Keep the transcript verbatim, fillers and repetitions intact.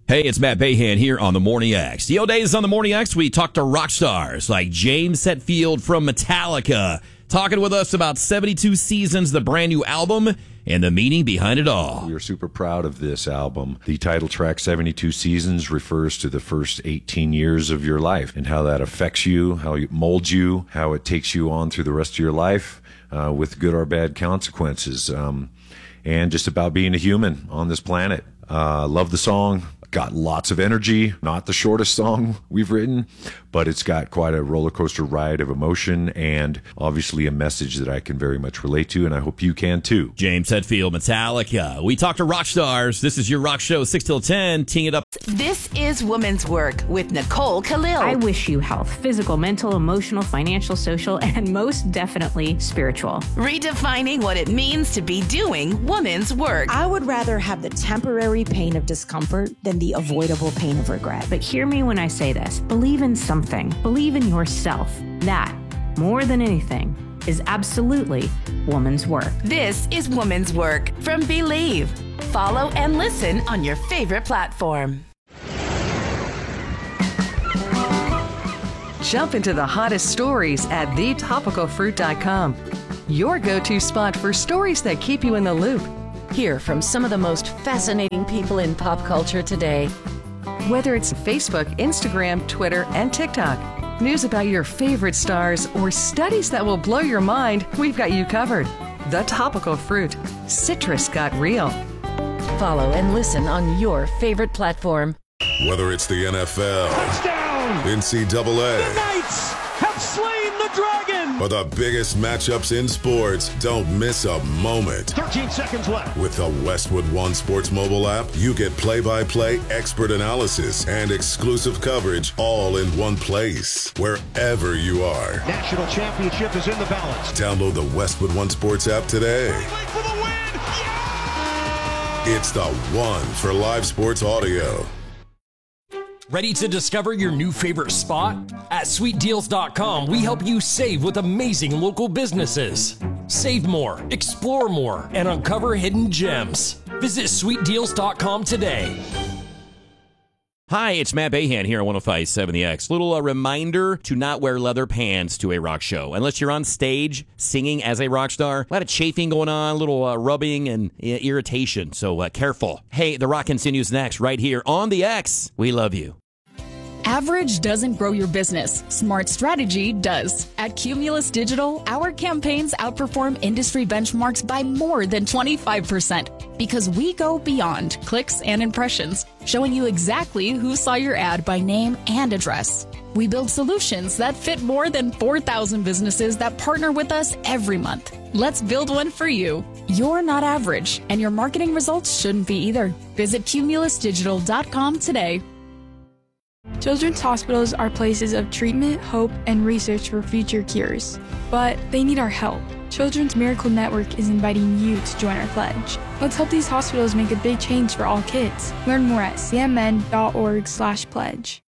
Hey, it's Matt Bayhan here on the Morning X. The old days on the Morning X, we talk to rock stars like James Hetfield from Metallica, talking with us about seventy-two Seasons, the brand new album, and the meaning behind it all. We are super proud of this album. The title track, seventy-two Seasons, refers to the first eighteen years of your life and how that affects you, how it molds you, how it takes you on through the rest of your life uh, with good or bad consequences, um, and just about being a human on this planet. Uh, love the song. Got lots of energy. Not the shortest song we've written, but it's got quite a roller coaster ride of emotion and obviously a message that I can very much relate to, and I hope you can too. James Hetfield, Metallica. We talk to rock stars. This is your rock show, six till ten, teeing it up. This is Woman's Work with Nicole Khalil. I wish you health, physical, mental, emotional, financial, social, and most definitely spiritual. Redefining what it means to be doing woman's work. I would rather have the temporary pain of discomfort than the avoidable pain of regret. But hear me when I say this. Believe in something. Believe in yourself. That, more than anything, is absolutely woman's work. This is Woman's Work from Believe. Follow and listen on your favorite platform. Jump into the hottest stories at the topical fruit dot com. Your go-to spot for stories that keep you in the loop. Hear from some of the most fascinating people in pop culture today. Whether it's Facebook, Instagram, Twitter, and TikTok, news about your favorite stars, or studies that will blow your mind, we've got you covered. The Topical Fruit. Citrus got real. Follow and listen on your favorite platform. Whether it's the N F L, touchdown, N C double A, the Knights have slain the dragon, or the biggest matchups in sports, don't miss a moment. thirteen seconds left. With the Westwood One Sports mobile app, you get play-by-play expert analysis and exclusive coverage all in one place, wherever you are. National championship is in the balance. Download the Westwood One Sports app today. For the win. Yeah! It's the one for live sports audio. Ready to discover your new favorite spot? At sweet deals dot com, we help you save with amazing local businesses. Save more, explore more, and uncover hidden gems. Visit sweet deals dot com today. Hi, it's Matt Bayhan here on one oh five point seven The X. Little uh, reminder to not wear leather pants to a rock show. Unless you're on stage singing as a rock star. A lot of chafing going on, a little uh, rubbing and uh, irritation, so uh, careful. Hey, The Rock continues next right here on The X. We love you. Average doesn't grow your business. Smart strategy does. At Cumulus Digital, our campaigns outperform industry benchmarks by more than twenty-five percent because we go beyond clicks and impressions, showing you exactly who saw your ad by name and address. We build solutions that fit more than four thousand businesses that partner with us every month. Let's build one for you. You're not average, and your marketing results shouldn't be either. Visit cumulus digital dot com today. Children's hospitals are places of treatment, hope, and research for future cures. But they need our help. Children's Miracle Network is inviting you to join our pledge. Let's help these hospitals make a big change for all kids. Learn more at c m n dot org slash pledge.